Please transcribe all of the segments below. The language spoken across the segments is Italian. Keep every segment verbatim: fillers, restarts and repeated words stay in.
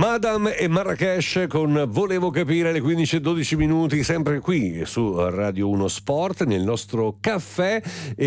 Madame e Marrakesh con Volevo capire, alle quindici e dodici minuti, sempre qui su Radio uno Sport, nel nostro caffè,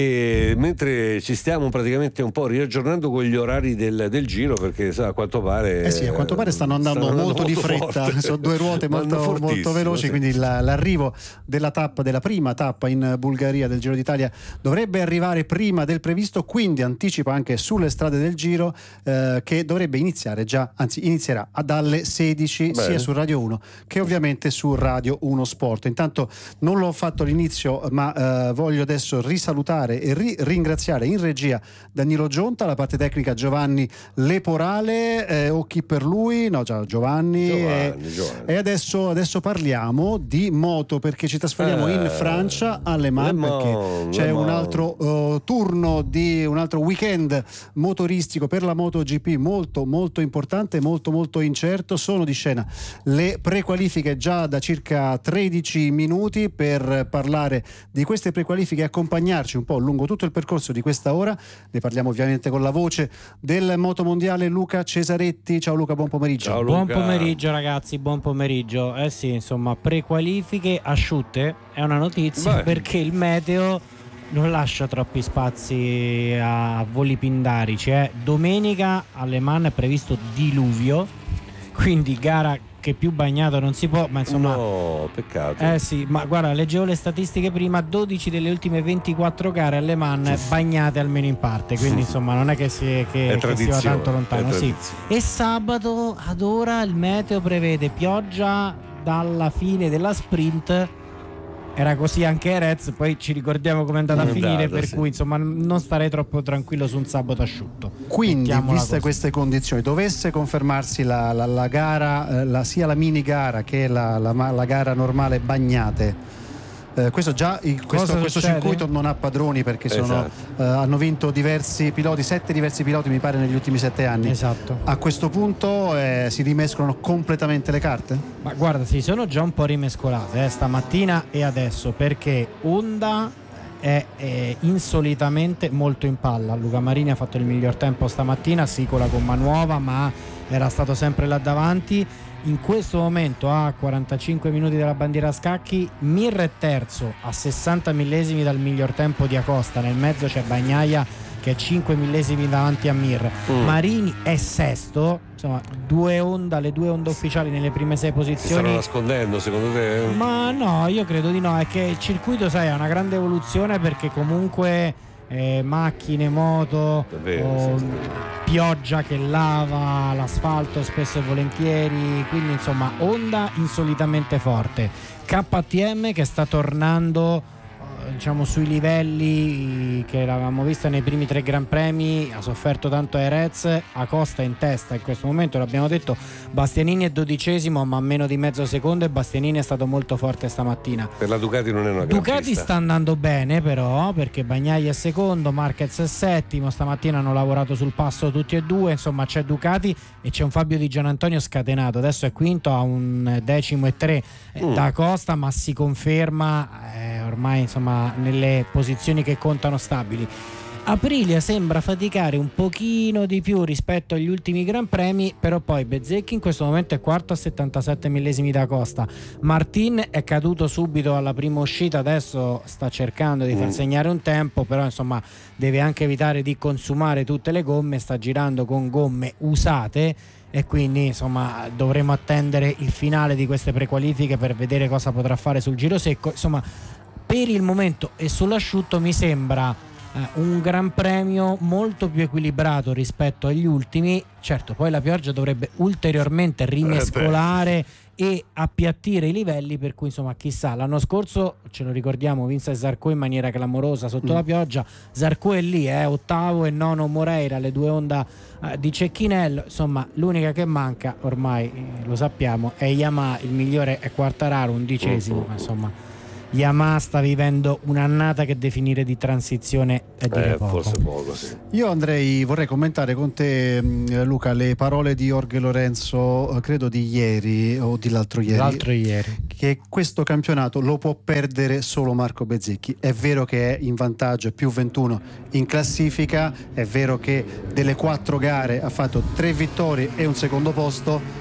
e mentre ci stiamo praticamente un po' riaggiornando con gli orari del, del giro, perché sa, a quanto pare eh sì, a quanto pare stanno andando, stanno molto, andando di fretta, forte. sono due ruote molto, molto veloci, sì. Quindi la, l'arrivo della tappa, della prima tappa in Bulgaria del Giro d'Italia dovrebbe arrivare prima del previsto, quindi anticipa anche sulle strade del Giro eh, che dovrebbe iniziare già, anzi inizierà dalle sedici. Bene. Sia su Radio uno che ovviamente su Radio uno Sport. Intanto non l'ho fatto all'inizio, ma eh, voglio adesso risalutare e ri- ringraziare in regia Danilo Gionta, la parte tecnica Giovanni Leporale, eh, o chi per lui, no già Giovanni, Giovanni, e, Giovanni. e adesso, adesso parliamo di moto, perché ci trasferiamo eh, in Francia a Le Mans, perché c'è Le un altro uh, turno di un altro weekend motoristico per la MotoGP molto molto importante, molto molto incerto. Sono di scena le prequalifiche già da circa tredici minuti. Per parlare di queste prequalifiche e accompagnarci un po' lungo tutto il percorso di questa ora, ne parliamo ovviamente con la voce del motomondiale Luca Cesaretti. Ciao Luca, buon pomeriggio. Ciao, Luca. Buon pomeriggio ragazzi, buon pomeriggio. Eh sì, insomma, prequalifiche asciutte è una notizia. Beh. Perché il meteo non lascia troppi spazi a voli pindarici. Eh. Domenica alle Mans è previsto diluvio, quindi gara che più bagnato non si può, ma insomma, no, peccato. Eh sì, ma guarda, leggevo le statistiche prima, dodici delle ultime ventiquattro gare alle Mans bagnate almeno in parte, quindi insomma non è che si, che, che si va tanto lontano. Sì. E sabato ad ora il meteo prevede pioggia dalla fine della sprint. Era così anche Erez, poi ci ricordiamo come è andata a finire, per sì. cui insomma non starei troppo tranquillo su un sabato asciutto. Quindi, viste così. Queste condizioni, dovesse confermarsi la, la, la gara, la, sia la mini gara che la, la, la gara normale bagnate, eh, questo già questo, questo circuito non ha padroni, perché esatto. sono, eh, hanno vinto diversi piloti, sette diversi piloti mi pare negli ultimi sette anni. Esatto. A questo punto eh, si rimescolano completamente le carte? Ma guarda, si sono già un po' rimescolate eh, stamattina e adesso, perché Honda è, è insolitamente molto in palla. Luca Marini ha fatto il miglior tempo stamattina, sì, con la gomma nuova, ma era stato sempre là davanti. In questo momento a quarantacinque minuti dalla bandiera a scacchi, Mir è terzo a sessanta millesimi dal miglior tempo di Acosta, nel mezzo c'è Bagnaia che è cinque millesimi davanti a Mir. mm. Marini è sesto, insomma due Honda, le due Honda ufficiali nelle prime sei posizioni. Si stanno nascondendo secondo te? Ma no, io credo di no, è che il circuito, sai, ha una grande evoluzione, perché comunque Eh, macchine, moto, vero, oh, sì, sì. pioggia che lava l'asfalto spesso e volentieri, quindi insomma Honda insolitamente forte, K T M che sta tornando diciamo sui livelli che l'avevamo vista nei primi tre Gran Premi, ha sofferto tanto a Jerez, Acosta in testa in questo momento, l'abbiamo detto, Bastianini è dodicesimo ma a meno di mezzo secondo, e Bastianini è stato molto forte stamattina. Per la Ducati non è una gran Ducati pista. Sta andando bene però, perché Bagnaia è secondo, Marquez è settimo, stamattina hanno lavorato sul passo tutti e due, insomma c'è Ducati e c'è un Fabio Di Gianantonio scatenato, adesso è quinto a un decimo e tre mm. da Costa, ma si conferma eh, ormai insomma nelle posizioni che contano stabili. Aprilia sembra faticare un pochino di più rispetto agli ultimi Gran Premi, però poi Bezzecchi in questo momento è quarto a settantasette millesimi da Costa, Martin è caduto subito alla prima uscita, adesso sta cercando di far mm. segnare un tempo, però insomma deve anche evitare di consumare tutte le gomme, sta girando con gomme usate e quindi insomma dovremo attendere il finale di queste prequalifiche per vedere cosa potrà fare sul giro secco. Insomma, per il momento e sull'asciutto mi sembra eh, un Gran Premio molto più equilibrato rispetto agli ultimi. Certo, poi la pioggia dovrebbe ulteriormente rimescolare e appiattire i livelli, per cui insomma chissà. L'anno scorso, ce lo ricordiamo, vinse Zarco in maniera clamorosa sotto mm. la pioggia. Zarco è lì, eh, ottavo e nono Moreira, le due Honda eh, di Cecchinello. Insomma l'unica che manca ormai eh, lo sappiamo è Yamaha, il migliore è Quartararo, undicesimo, ma insomma Yamaha sta vivendo un'annata che definire di transizione è dire eh, poco. Forse poco, sì. Io andrei, vorrei commentare con te Luca le parole di Jorge Lorenzo, credo di ieri o di l'altro ieri, l'altro ieri, che questo campionato lo può perdere solo Marco Bezzecchi. È vero che è in vantaggio, è più ventuno in classifica, è vero che delle quattro gare ha fatto tre vittorie e un secondo posto,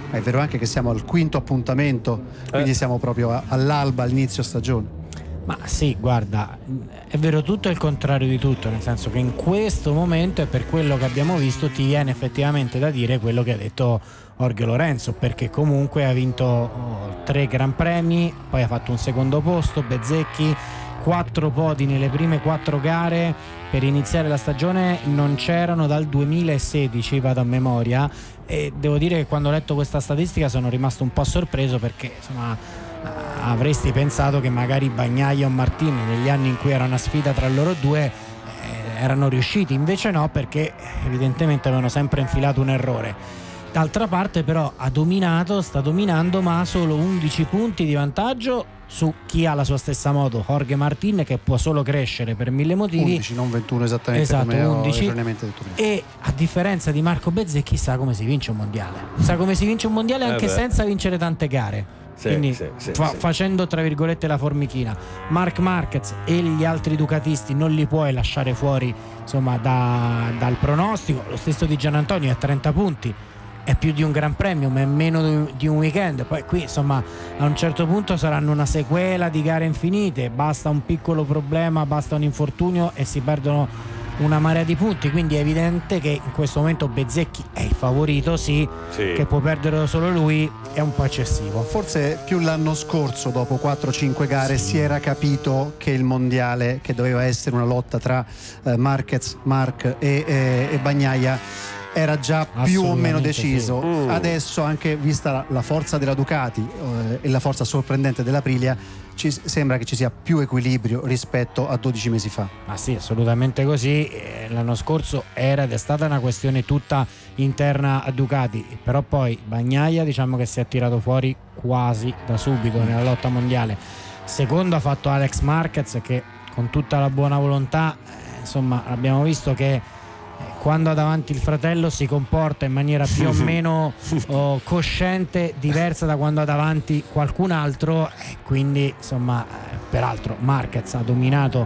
ma è vero anche che siamo al quinto appuntamento, quindi eh. siamo proprio all'alba, all'inizio stagione. Ma sì, guarda, è vero tutto e il contrario di tutto, nel senso che in questo momento, e per quello che abbiamo visto, ti viene effettivamente da dire quello che ha detto Jorge Lorenzo, perché comunque ha vinto oh, tre Gran Premi, poi ha fatto un secondo posto, Bezzecchi, quattro podi nelle prime quattro gare per iniziare la stagione non c'erano dal duemilasedici, vado a memoria, e devo dire che quando ho letto questa statistica sono rimasto un po' sorpreso, perché insomma avresti pensato che magari Bagnaia o Martin negli anni in cui era una sfida tra loro due eh, erano riusciti, invece no, perché evidentemente avevano sempre infilato un errore. D'altra parte però ha dominato, sta dominando, ma ha solo undici punti di vantaggio su chi ha la sua stessa moto, Jorge Martin, che può solo crescere per mille motivi. undici, non ventuno esattamente, esatto, come undici. detto E a differenza di Marco Bezzecchi sa come si vince un mondiale, sa come si vince un mondiale anche eh senza vincere tante gare. Sì, quindi sì, sì, fa, sì. facendo tra virgolette la formichina. Marc Marquez e gli altri ducatisti non li puoi lasciare fuori, insomma, da, dal pronostico. Lo stesso di Gianantonio, è a trenta punti, è più di un Gran Premio, ma è meno di un weekend. Poi qui insomma a un certo punto saranno una sequela di gare infinite, basta un piccolo problema, basta un infortunio e si perdono una marea di punti, quindi è evidente che in questo momento Bezzecchi è il favorito, sì, sì, che può perdere solo lui è un po' eccessivo. Forse più l'anno scorso, dopo quattro cinque gare, sì, si era capito che il mondiale, che doveva essere una lotta tra eh, Marquez, Marc e, e, e Bagnaia, era già più o meno deciso. Sì. Mm. Adesso, anche vista la, la forza della Ducati eh, e la forza sorprendente dell'Aprilia, ci sembra che ci sia più equilibrio rispetto a dodici mesi fa. Ma sì, assolutamente così. L'anno scorso era ed è stata una questione tutta interna a Ducati, però poi Bagnaia diciamo che si è tirato fuori quasi da subito nella lotta mondiale. Secondo ha fatto Alex Marquez, che con tutta la buona volontà eh, insomma abbiamo visto che quando ha davanti il fratello si comporta in maniera più o meno oh, cosciente, diversa da quando ha davanti qualcun altro, e quindi insomma eh, peraltro Marquez ha dominato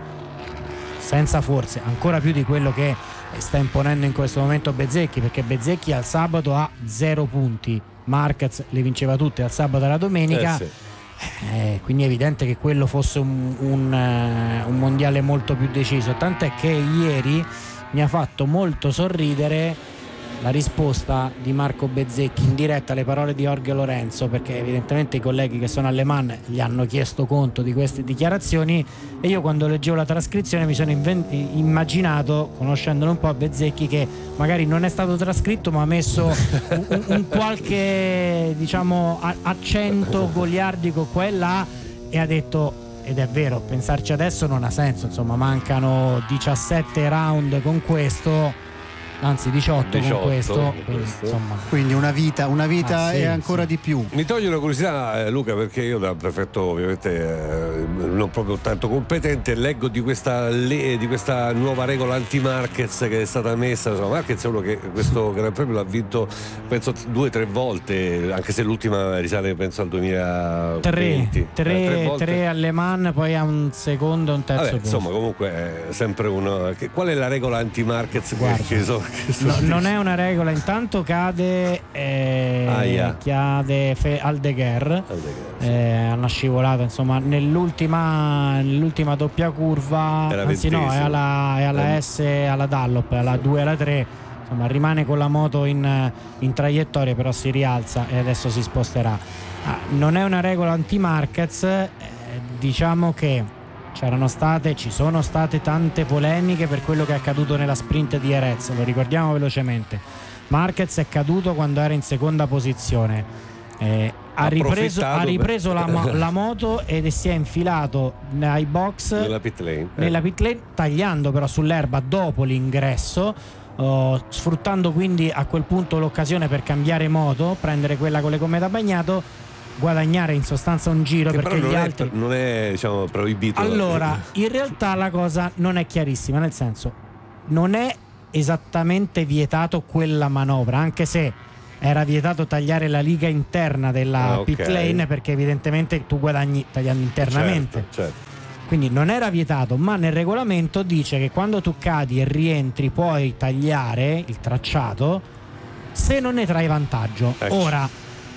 senza forze, ancora più di quello che sta imponendo in questo momento Bezzecchi, perché Bezzecchi al sabato ha zero punti, Marquez le vinceva tutte al sabato e alla domenica. Eh sì. Eh, quindi è evidente che quello fosse un, un, uh, un mondiale molto più deciso, tant'è che ieri mi ha fatto molto sorridere la risposta di Marco Bezzecchi in diretta alle parole di Jorge Lorenzo, perché evidentemente i colleghi che sono alle Man gli hanno chiesto conto di queste dichiarazioni, e io quando leggevo la trascrizione mi sono inven- immaginato, conoscendolo un po', Bezzecchi, che magari non è stato trascritto ma ha messo un, un qualche diciamo accento goliardico qua e là, e ha detto, ed è vero, pensarci adesso non ha senso, insomma mancano diciassette round con questo, anzi diciotto, diciotto con questo, con quindi, questo. Insomma. Quindi una vita, una vita ah, sì, e ancora sì. di più. Mi toglie una curiosità, eh, Luca, perché io da prefetto ovviamente eh, non proprio tanto competente leggo di questa, le, di questa nuova regola anti-Marquez che è stata messa. Insomma, Marquez è uno che questo Gran Premio l'ha vinto penso due o tre volte, anche se l'ultima risale penso al duemilaventi. Tre, tre, tre alle Man, poi ha un secondo e un terzo. Vabbè, insomma comunque è sempre uno. Qual è la regola anti-Marquez? Guarda, che so, No, non è una regola, intanto cade eh, ah, yeah. cade Fe- Aldeguer, eh, una scivolata insomma nell'ultima, nell'ultima doppia curva, era anzi ventesimo. no è alla, è alla S, alla Dunlop, alla due e alla tre, insomma rimane con la moto in, in traiettoria, però si rialza e adesso si sposterà. Ah, non è una regola anti-Marquez, eh, diciamo che c'erano state, ci sono state tante polemiche per quello che è accaduto nella sprint di Jerez, lo ricordiamo velocemente. Marquez è caduto quando era in seconda posizione, eh, ha ripreso, ha ripreso per... la, la moto ed si è infilato ai box nella pit lane, eh. nella pit lane tagliando però sull'erba dopo l'ingresso, oh, sfruttando quindi a quel punto l'occasione per cambiare moto, prendere quella con le gomme da bagnato, guadagnare in sostanza un giro, che perché gli altri è, non è diciamo proibito. Allora in realtà la cosa non è chiarissima, nel senso non è esattamente vietato quella manovra, anche se era vietato tagliare la liga interna della ah, okay. pit lane, perché evidentemente tu guadagni tagliando internamente, certo, certo. Quindi non era vietato, ma nel regolamento dice che quando tu cadi e rientri puoi tagliare il tracciato se non ne trai vantaggio. Ecco. Ora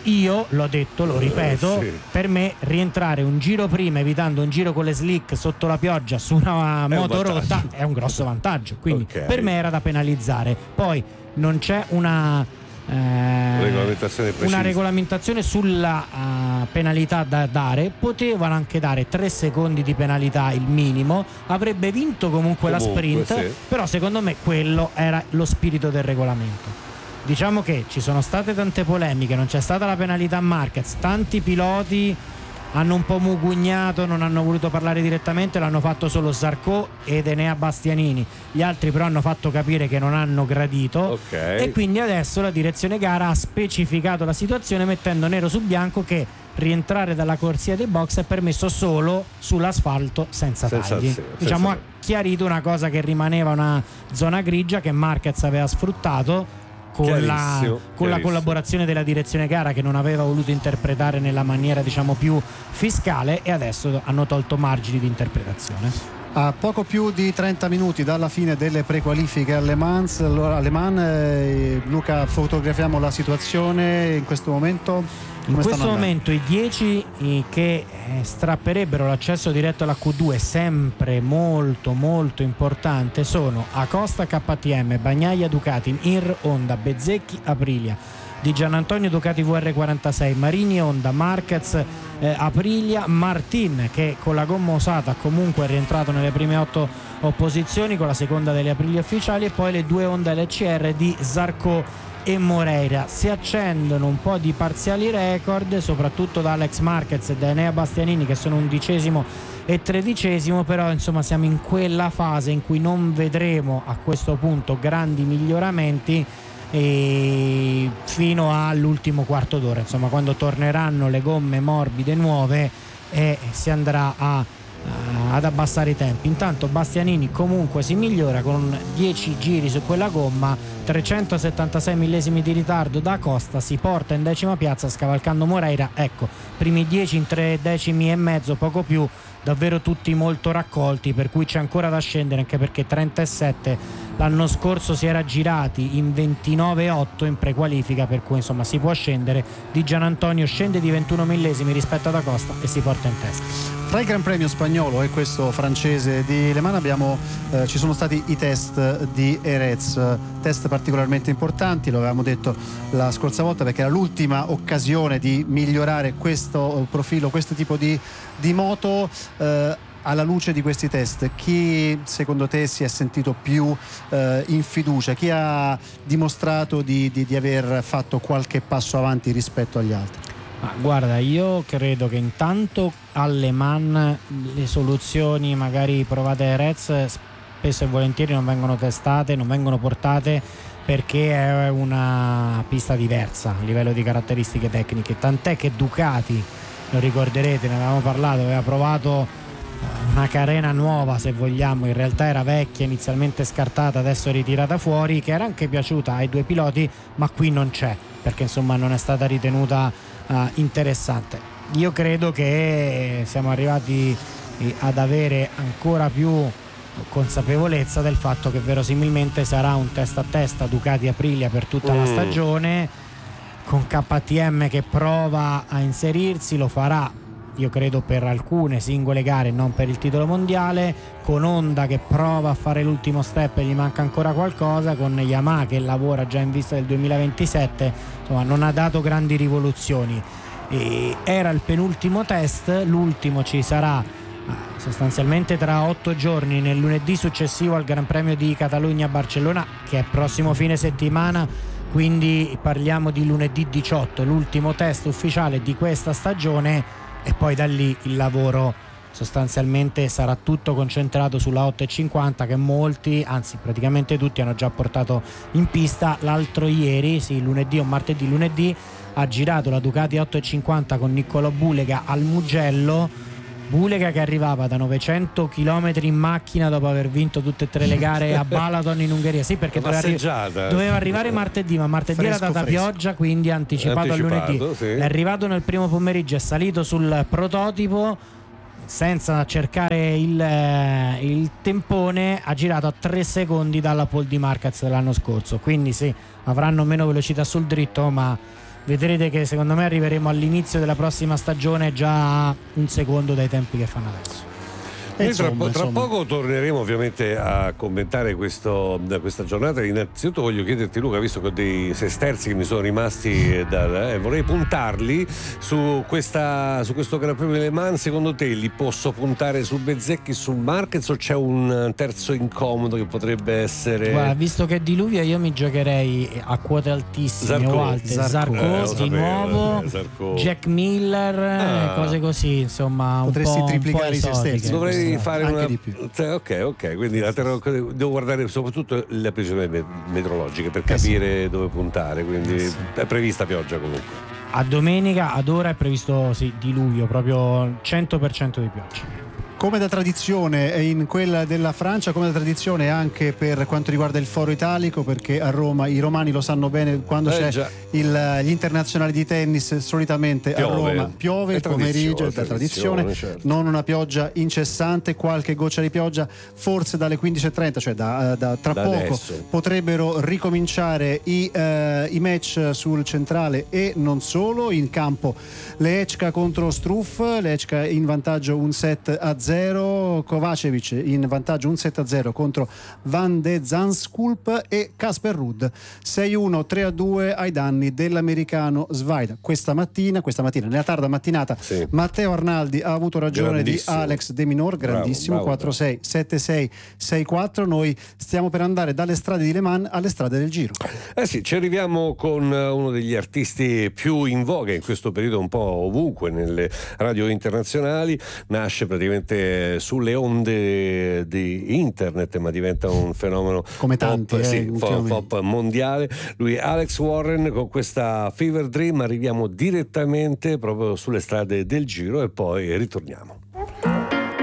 io l'ho detto, lo ripeto, sì. per me rientrare un giro prima evitando un giro con le slick sotto la pioggia su una è moto un rotta è un grosso vantaggio, quindi okay. per me era da penalizzare. Poi non c'è una Eh, regolamentazione una regolamentazione sulla uh, penalità da dare. Potevano anche dare tre secondi di penalità, il minimo, avrebbe vinto comunque, comunque la sprint, sì. Però secondo me quello era lo spirito del regolamento. Diciamo che ci sono state tante polemiche, non c'è stata la penalità a Marquez, tanti piloti hanno un po' mugugnato, non hanno voluto parlare direttamente, l'hanno fatto solo Zarco ed Enea Bastianini, gli altri però hanno fatto capire che non hanno gradito, okay. E quindi adesso la direzione gara ha specificato la situazione mettendo nero su bianco che rientrare dalla corsia dei box è permesso solo sull'asfalto senza, senza tagli, senza diciamo senza... ha chiarito una cosa che rimaneva una zona grigia che Marquez aveva sfruttato con, la, con la collaborazione della direzione gara, che non aveva voluto interpretare nella maniera diciamo più fiscale, e adesso hanno tolto margini di interpretazione. A poco più di trenta minuti dalla fine delle prequalifiche alle Mans, allora alle Mans, eh, Luca, fotografiamo la situazione in questo momento. In questo momento i dieci che strapperebbero l'accesso diretto alla Q due, sempre molto molto importante, sono Acosta K T M, Bagnaia Ducati, Mir Honda, Bezzecchi Aprilia, Di Giannantonio Ducati V R quarantasei, Marini Honda, Marquez eh, Aprilia, Martin che con la gomma usata comunque è rientrato nelle prime otto posizioni con la seconda delle Aprilia ufficiali, e poi le due Honda L C R di Zarco e Moreira. Si accendono un po' di parziali record soprattutto da Alex Marquez e da Enea Bastianini, che sono undicesimo e tredicesimo, però insomma siamo in quella fase in cui non vedremo a questo punto grandi miglioramenti e fino all'ultimo quarto d'ora, insomma quando torneranno le gomme morbide nuove e si andrà a ad abbassare i tempi. Intanto Bastianini comunque si migliora con dieci giri su quella gomma, trecentosettantasei millesimi di ritardo da Costa, si porta in decima piazza scavalcando Moreira. Ecco, primi dieci in tre decimi e mezzo, poco più, davvero tutti molto raccolti, per cui c'è ancora da scendere, anche perché trentasette l'anno scorso si era girati in ventinove virgola otto in prequalifica, per cui insomma si può scendere. Di Giannantonio scende di ventuno millesimi rispetto ad Acosta e si porta in testa. Tra il Gran Premio spagnolo e questo francese di Le Mans abbiamo, eh, ci sono stati i test di Jerez, test particolarmente importanti, lo avevamo detto la scorsa volta, perché era l'ultima occasione di migliorare questo profilo, questo tipo di, di moto. Eh, alla luce di questi test, chi secondo te si è sentito più eh, in fiducia? Chi ha dimostrato di, di, di aver fatto qualche passo avanti rispetto agli altri? Ma guarda, io credo che intanto alle Mans le soluzioni magari provate a Jerez spesso e volentieri non vengono testate, non vengono portate, perché è una pista diversa a livello di caratteristiche tecniche, tant'è che Ducati, lo ricorderete, ne avevamo parlato, aveva provato una carena nuova, se vogliamo, in realtà era vecchia, inizialmente scartata, adesso ritirata fuori, che era anche piaciuta ai due piloti, ma qui non c'è, perché insomma non è stata ritenuta uh, interessante. Io credo che siamo arrivati ad avere ancora più consapevolezza del fatto che verosimilmente sarà un testa a testa Ducati Aprilia per tutta mm. la stagione, con K T M che prova a inserirsi, lo farà io credo per alcune singole gare, non per il titolo mondiale, con Honda che prova a fare l'ultimo step e gli manca ancora qualcosa, con Yamaha che lavora già in vista del duemilaventisette, insomma non ha dato grandi rivoluzioni. E era il penultimo test, l'ultimo ci sarà sostanzialmente tra otto giorni, nel lunedì successivo al Gran Premio di Catalogna a Barcellona, che è prossimo fine settimana, quindi parliamo di lunedì diciotto, l'ultimo test ufficiale di questa stagione, e poi da lì il lavoro sostanzialmente sarà tutto concentrato sulla ottocentocinquanta, che molti, anzi praticamente tutti, hanno già portato in pista. L'altro ieri, sì, lunedì o martedì, lunedì ha girato la Ducati ottocentocinquanta con Niccolò Bulega al Mugello. Bulega che arrivava da novecento chilometri in macchina dopo aver vinto tutte e tre le gare a Balaton in Ungheria. Sì, perché doveva, arri- doveva arrivare martedì, ma martedì fresco, era data fresco. pioggia, quindi ha anticipato, anticipato al lunedì. Sì. È arrivato nel primo pomeriggio, è salito sul prototipo senza cercare il, il tempone, ha girato a tre secondi dalla pole di Marquez dell'anno scorso. Quindi sì, avranno meno velocità sul dritto, ma vedrete che secondo me arriveremo all'inizio della prossima stagione già a un secondo dai tempi che fanno adesso. Noi tra, Insomma, tra insomma. poco torneremo ovviamente a commentare questo, questa giornata. Innanzitutto voglio chiederti, Luca, visto che ho dei sesterzi che mi sono rimasti da, eh, vorrei puntarli su, questa, su questo Gran Premio di Le Mans. Secondo te li posso puntare su Bezzecchi, su Marquez, o c'è un terzo incomodo che potrebbe essere? Guarda, visto che diluvia, io mi giocherei a quote altissime Zarco. o alte. Zarco. Zarco, Eh, lo di sapevo, nuovo, eh, Zarco. Jack Miller, Ah. eh, cose così, insomma, un Potresti po', un triplicare po' i sesterzi. esotiche. Dovrei Questo, fare anche una di più. ok ok quindi la terrò- devo guardare soprattutto le previsioni me- meteorologiche per Eh sì. capire dove puntare, quindi Eh sì. è prevista pioggia comunque. A domenica, ad ora è previsto sì, diluvio, proprio cento per cento di pioggia. Come da tradizione in quella della Francia, come da tradizione anche per quanto riguarda il Foro Italico, perché a Roma i romani lo sanno bene, quando Eh, c'è già. il, gli internazionali di tennis solitamente Piove. a Roma piove È il pomeriggio, è tradizione, da tradizione, tradizione, certo. non una pioggia incessante, qualche goccia di pioggia forse dalle quindici e trenta, cioè da, da- tra Da poco adesso. potrebbero ricominciare i, eh, i match sul centrale e non solo. In campo Lechka contro Struff, Lechka in vantaggio un set a zero, Kovacevic in vantaggio un set a zero contro Van de Zandschulp e Casper Ruud sei a uno, tre a due ai danni dell'americano Svajda. Questa mattina, questa mattina nella tarda mattinata, Sì. Matteo Arnaldi ha avuto ragione di Grandissimo. Alex De Minaur, grandissimo, Bravo, bravo, quattro sei, sette sei, sei quattro. Noi stiamo per andare dalle strade di Le Mans alle strade del Giro. Eh sì, ci arriviamo con uno degli artisti più in voga in questo periodo, un po' ovunque nelle radio internazionali. Nasce praticamente sulle onde di internet, ma diventa un fenomeno Come pop, tanti, eh, sì, pop, ultimamente. pop mondiale. Lui è Alex Warren con questa Fever Dream. Arriviamo direttamente proprio sulle strade del Giro e poi ritorniamo.